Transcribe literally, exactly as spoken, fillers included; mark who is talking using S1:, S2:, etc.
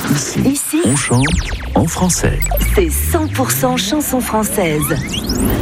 S1: Ici,
S2: Ici,
S1: on chante en français.
S2: c'est cent pour cent chanson française.